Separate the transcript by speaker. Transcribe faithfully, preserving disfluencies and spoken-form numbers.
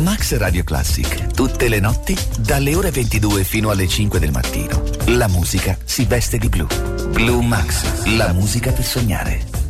Speaker 1: Max Radio Classic, tutte le notti, dalle ore ventidue fino alle cinque del mattino. La musica si veste di blu. Blue Max, la musica per sognare.